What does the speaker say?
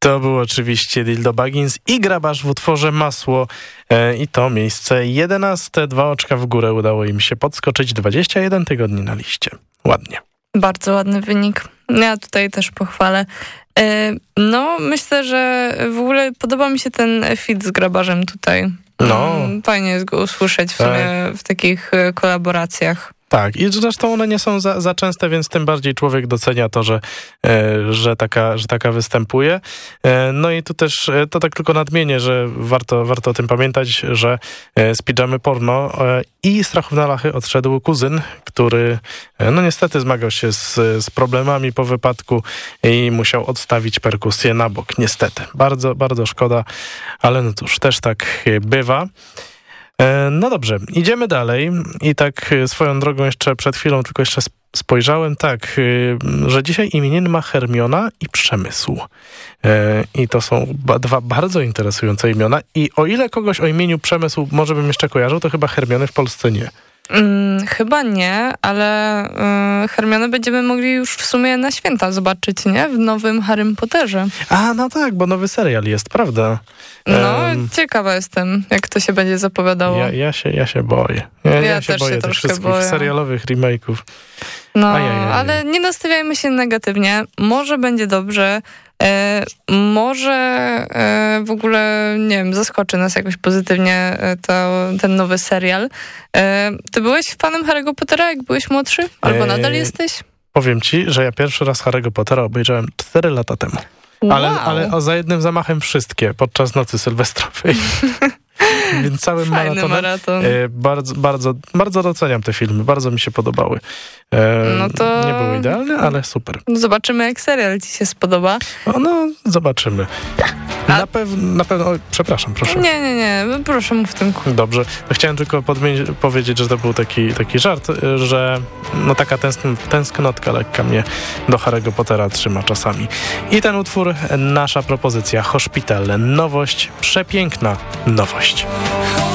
To był oczywiście Dildo Baggins i Grabarz w utworze Masło. I to miejsce 11. 2 oczka w górę udało im się podskoczyć. 21 tygodni na liście. Ładnie. Bardzo ładny wynik. Ja tutaj też pochwalę. No, myślę, że w ogóle podoba mi się ten feat z Grabarzem tutaj. No. Fajnie jest go usłyszeć w sumie w takich kolaboracjach. Tak, i zresztą one nie są za częste, więc tym bardziej człowiek docenia to, że taka występuje. No i tu też, to tak tylko nadmienię, że warto o tym pamiętać, że z Pidżamy Porno i Strachów na Lachy odszedł kuzyn, który no niestety zmagał się z problemami po wypadku i musiał odstawić perkusję na bok. Niestety. Bardzo, bardzo szkoda, ale no cóż, też tak bywa. No dobrze, idziemy dalej i tak swoją drogą jeszcze przed chwilą tylko jeszcze spojrzałem, tak, że dzisiaj imieniny ma Hermiona i Przemysł. I to są dwa bardzo interesujące imiona i o ile kogoś o imieniu Przemysł może bym jeszcze kojarzył, to chyba Hermiony w Polsce nie. Chyba nie, ale Hermionę będziemy mogli już w sumie na święta zobaczyć, nie? W nowym Harrym Potterze. A, no tak, bo nowy serial jest, prawda? No, ciekawa jestem, jak to się będzie zapowiadało. Ja się boję. Ja się boję tych wszystkich serialowych remake'ów. No, ale nie nastawiajmy się negatywnie. Może będzie dobrze. Może w ogóle, nie wiem, zaskoczy nas jakoś pozytywnie ten nowy serial. Ty byłeś fanem Harry'ego Pottera, jak byłeś młodszy? Albo nadal jesteś? Powiem ci, że ja pierwszy raz Harry'ego Pottera obejrzałem 4 lata temu. Ale za jednym zamachem wszystkie, podczas nocy sylwestrowej. Więc całym maratonem. Bardzo doceniam te filmy, bardzo mi się podobały. No to nie były idealne, ale super. Zobaczymy, jak serial ci się spodoba. No, zobaczymy. Na pewno... Przepraszam, proszę. Nie, proszę mów w tym. Dobrze. Chciałem tylko powiedzieć, że to był taki żart, że no taka tęsknotka lekka mnie do Harry'ego Pottera trzyma czasami. I ten utwór, nasza propozycja, Hospital. Nowość, przepiękna nowość.